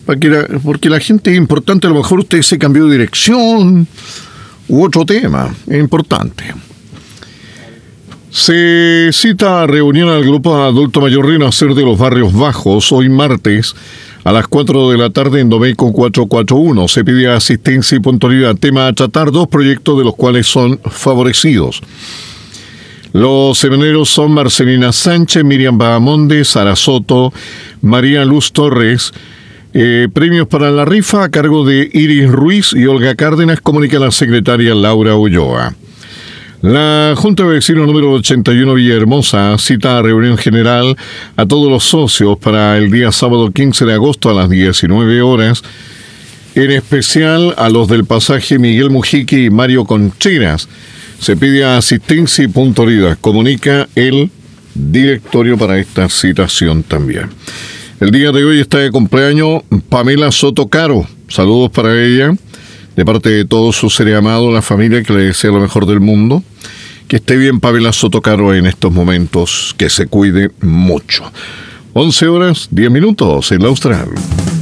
porque la gente es importante, a lo mejor usted se cambió de dirección u otro tema, es importante. Se cita a reunión al grupo adulto mayor Renacer de los Barrios Bajos hoy martes a las 4 de la tarde en Domeco 441. Se pide asistencia y puntualidad. Tema a tratar: 2 proyectos de los cuales son favorecidos. Los semeneros son Marcelina Sánchez, Miriam Bahamonde, Sara Soto, María Luz Torres. Premios para la rifa a cargo de Iris Ruiz y Olga Cárdenas, comunica la secretaria Laura Ulloa. La Junta de Vecinos número 81 Villahermosa cita a reunión general a todos los socios para el día sábado 15 de agosto a las 19 horas, en especial a los del pasaje Miguel Mujica y Mario Contreras. Se pide asistencia y puntualidad, comunica el directorio para esta citación también. El día de hoy está de cumpleaños Pamela Soto Caro. Saludos para ella, de parte de todos sus seres amados, la familia, que le desea lo mejor del mundo. Que esté bien Pamela Soto Caro en estos momentos, que se cuide mucho. 11 horas, 10 minutos en la Austral.